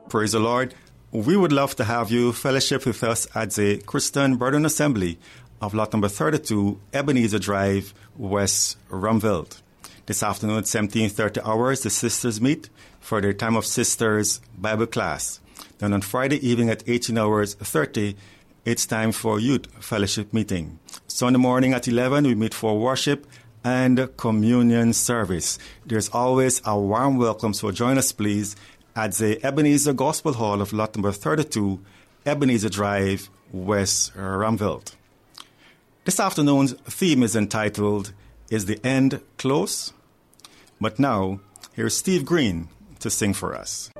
Praise the Lord. We would love to have you fellowship with us at the Christian Brethren Assembly of lot number 32, Ebenezer Drive, West Rumville. This afternoon at 17:30 hours, the sisters meet for their Time of Sisters Bible class. Then on Friday evening at 18 hours 30, it's time for youth fellowship meeting. Sunday morning at 11, we meet for worship and communion service. There's always a warm welcome, so join us please at the Ebenezer Gospel Hall of lot number 32, Ebenezer Drive, West Rumville. This afternoon's theme is entitled, Is the End Close? But now, here's Steve Green to sing for us.